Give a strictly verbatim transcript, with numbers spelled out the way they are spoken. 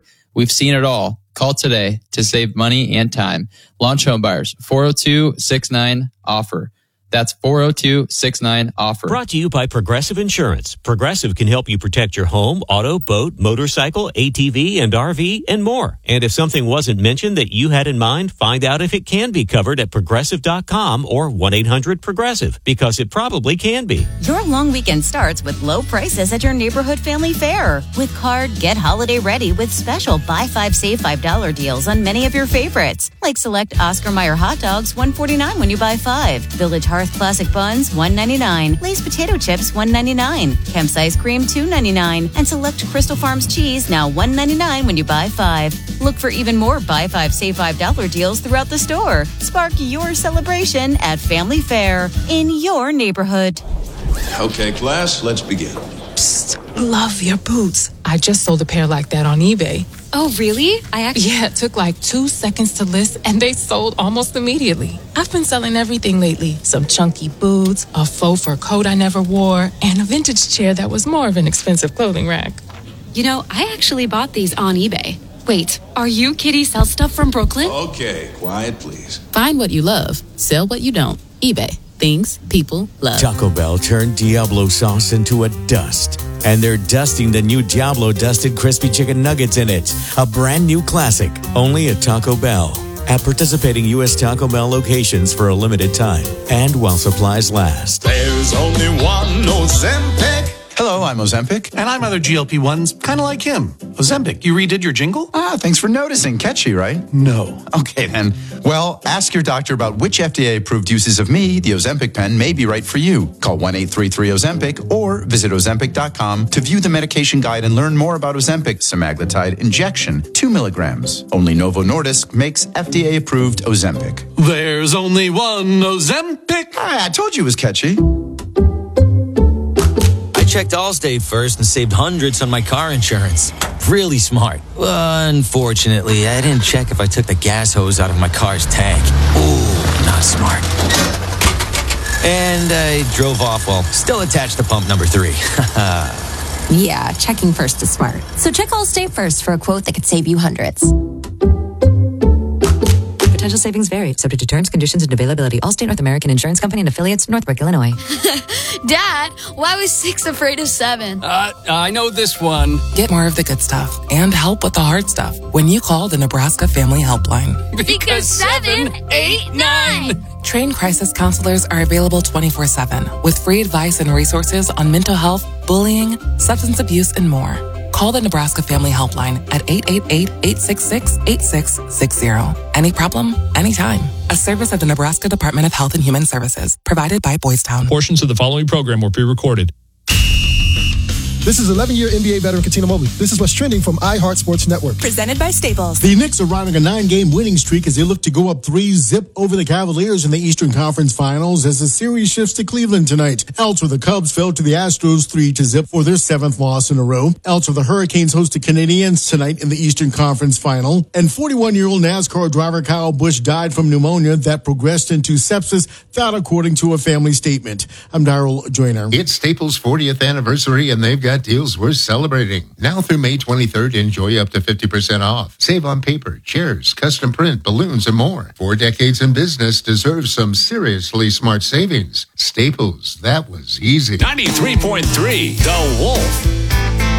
We've seen it all. Call today to save money and time. Launch Home Buyers, four oh two, six nine, offer. That's four oh two, six nine, offer. Brought to you by Progressive Insurance. Progressive can help you protect your home, auto, boat, motorcycle, A T V, and R V, and more. And if something wasn't mentioned that you had in mind, find out if it can be covered at progressive dot com or one eight hundred progressive, because it probably can be. Your long weekend starts with low prices at your neighborhood family fair. With Card, get holiday ready with special buy five, save five dollar deals on many of your favorites. Like select Oscar Mayer hot dogs, one forty-nine when you buy five. Village Hearth Classic Buns, one ninety-nine. Lay's Potato Chips, one ninety-nine. Kemp's Ice Cream, two ninety-nine. And select Crystal Farms Cheese, now one ninety-nine when you buy five. Look for even more buy five, save five dollar deals throughout the store. Spark your celebration at Family Fair in your neighborhood. Okay, class, let's begin. Psst, love your boots. I just sold a pair like that on eBay. Oh, really? I actually... Yeah, it took like two seconds to list, and they sold almost immediately. I've been selling everything lately. Some chunky boots, a faux fur coat I never wore, and a vintage chair that was more of an expensive clothing rack. You know, I actually bought these on eBay. Wait, are you Kitty Sell Stuff from Brooklyn? Okay, quiet, please. Find what you love. Sell what you don't. eBay. Things people love. Taco Bell turned Diablo sauce into a dust, and they're dusting the new Diablo Dusted Crispy Chicken Nuggets in it. A brand new classic, only at Taco Bell. At participating U S Taco Bell locations for a limited time, and while supplies last. There's only one Ozempic. Hello, I'm Ozempic. And I'm other G L P ones, kind of like him. Ozempic, you redid your jingle? Ah, thanks for noticing. Catchy, right? No. Okay, then. Well, ask your doctor about which F D A-approved uses of me, the Ozempic pen, may be right for you. Call one eight three three Ozempic or visit ozempic dot com to view the medication guide and learn more about Ozempic semaglutide injection, two milligrams. Only Novo Nordisk makes F D A-approved Ozempic. There's only one Ozempic. Ah, I told you it was catchy. Checked Allstate first and saved hundreds on my car insurance. Really smart. Uh, unfortunately, I didn't check if I took the gas hose out of my car's tank. Ooh, not smart. And I drove off while still attached to pump number three. Yeah, checking first is smart. So check Allstate first for a quote that could save you hundreds. Potential savings vary, subject to terms, conditions, and availability. Allstate North American Insurance Company and affiliates, Northbrook, Illinois. Dad, why was six afraid of seven? Uh, I know this one. Get more of the good stuff and help with the hard stuff when you call the Nebraska Family Helpline. Because, because seven, eight, nine. Trained crisis counselors are available twenty-four seven with free advice and resources on mental health, bullying, substance abuse, and more. Call the Nebraska Family Helpline at eight eight eight, eight six six, eight six six zero. Any problem, anytime. A service of the Nebraska Department of Health and Human Services, provided by Boys Town. Portions of the following program were pre-recorded. This is eleven-year N B A veteran Katina Mobley. This is what's trending from iHeart Sports Network. Presented by Staples. The Knicks are riding a nine-game winning streak as they look to go up three zip over the Cavaliers in the Eastern Conference Finals as the series shifts to Cleveland tonight. Elsewhere, the Cubs fell to the Astros three to zip for their seventh loss in a row. Elsewhere, the Hurricanes host the Canadiens tonight in the Eastern Conference Final. And forty-one-year-old NASCAR driver Kyle Busch died from pneumonia that progressed into sepsis, that according to a family statement. I'm Darrell Joyner. It's Staples' fortieth anniversary, and they've got deals worth celebrating. Now through May twenty-third, enjoy up to fifty percent off. Save on paper, chairs, custom print, balloons, and more. Four decades in business deserves some seriously smart savings. Staples, that was easy. ninety-three point three, The Wolf.